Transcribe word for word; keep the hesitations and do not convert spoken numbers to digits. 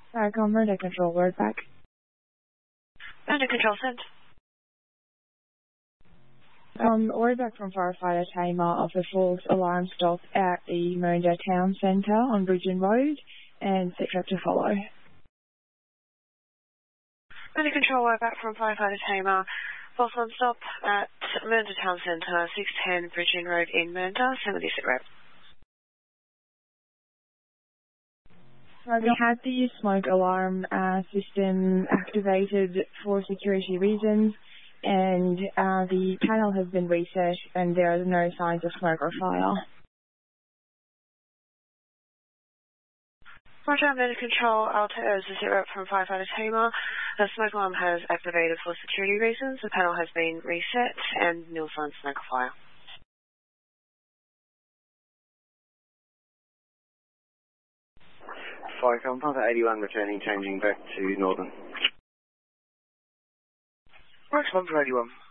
Uh, Commander Control, word back. Under control, sent. Um, word back from firefighter Tamar of the false alarm stop at the Mernda Town Centre on Bridgeton Road, and set trap to follow. Under control, word back from firefighter Tamar. False alarm stop at Mernda Town Centre, six ten Bridgeton Road in Mernda, seventy sit rep. So we had the smoke alarm uh, system activated for security reasons, and uh, the panel has been reset and there are no signs of smoke or fire. Roger, I'm under control. I'll take those to sit rep from firefighter Tamar. The smoke alarm has activated for security reasons. The panel has been reset and nil signs of smoke or fire. Firecom, Panther eighty-one returning, changing back to Northern. Rex Panther eighty-one.